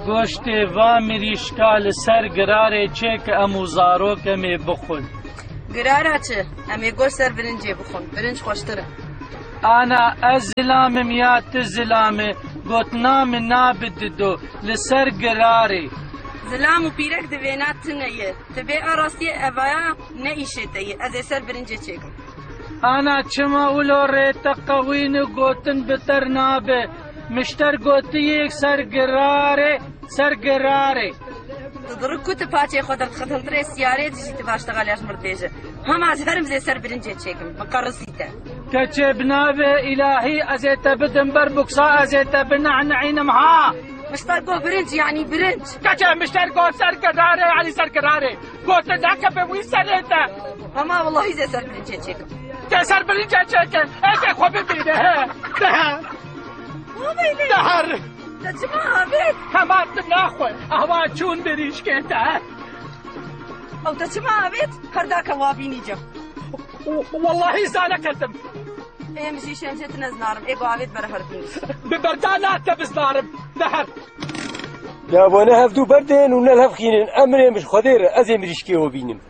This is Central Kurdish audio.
گۆشتێ وا مریشکا لەسەر گرارێ چێ کە ئەموو زارۆکەمێ بخۆن. گرارە چێ؟ ئەمێ گۆشت سەر برنجێ بخۆن، برنج خۆشترە. ئانا ئەز زلامم یا تو زلامێ گوتنا من نابددۆ لەسەر گرارێ. زلام و پیرەک دەوێنات تنەیە، تبێ ئاڕاستیە ئەڤایە نەئیشێتەیە، ئەزێ سەر برنجێ چێکم. ئانا چما ولۆ ڕێتە قەوین و گوتن بتەر نابێ، مشتەر گوتیەک سەر گرارێ سەر گرارێ. دڕک کوتە پاچێ خۆ دەرخەتەنترێ سیارێ دژیتە باشتەغالیاش مردێژە. هەماز هەرم زێ سەر برنجێ چێکم، بەقەڕسیتە. کەچێ بنابێ ئیلاهی ئەزێتە بدم بەر بوکسا ئەزێتە بنەعنەعینم ها. مشتەر گۆ برنج یعنی برنج. کەچێ مشتەر گۆ سەر گرارێ یعنی سەر گرارێ. گۆتە داکە بێ وی سەرێتە. هەما وەڵڵاهی زێ سەر برنجێ چێکم. تێ سەر برنجێ چێکم، ئێکێ خۆ ببینێ هێ. دەهەر. دەچما ئابێت. هەماتم ناخۆی، ئەوا چوون بریشکێتە. ئەو دەچما ئابێت، هەرداکە وابینی جەم. واللهی زانەکەتم. ئێمەشی شێنجێت نەزنارم، ئێگۆ ئاوێت بەرە هەربین. ببەردا ناتە بزنارم، دەهەر. دابۆنە هەفتوو بەردێن و نەل هەفخینن ئەمرێ مش خۆدێرە ئەزێ مریشکێوە بینم.